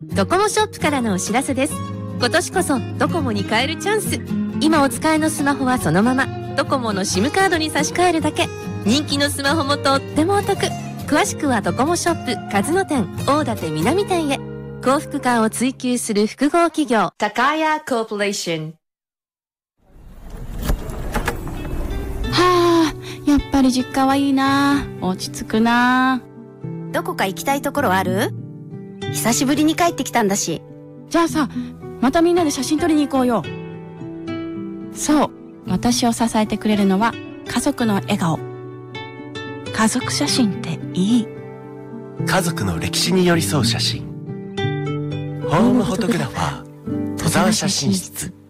ドコモショップからのお知らせです。今年こそドコモに変えるチャンス。今お使いのスマホはそのままドコモの SIM カードに差し替えるだけ。人気のスマホもとってもお得。詳しくはドコモショップ数野店、大館南店へ。幸福感を追求する複合企業高谷コーポレーション。 はあ、やっぱり実家はいいな。落ち着くな。 どこか行きたいところある？久しぶりに帰ってきたんだし。 じゃあさ、またみんなで写真撮りに行こうよ。そう、私を支えてくれるのは家族の笑顔。家族写真っていい。 家族の歴史に寄り添う写真。ホームフォトグラファー戸沢写真室。